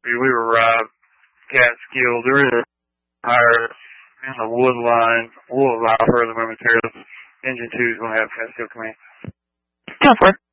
We were Catskill. There is a higher in the wood line. We'll arrive further momentarily. Engine 2 is going to have Catskill come in. 10-4.